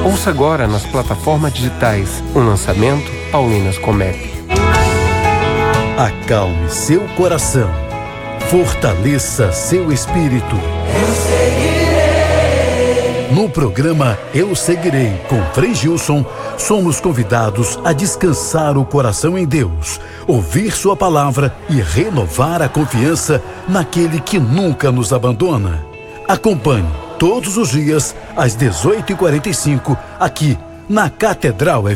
Ouça agora nas plataformas digitais o lançamento Paulinas Comep. Acalme seu coração, fortaleça seu espírito. Eu seguirei. No programa Eu Seguirei com Frei Gilson, somos convidados a descansar o coração em Deus, ouvir sua palavra e renovar a confiança naquele que nunca nos abandona. Acompanhe todos os dias às 18h45 aqui na Catedral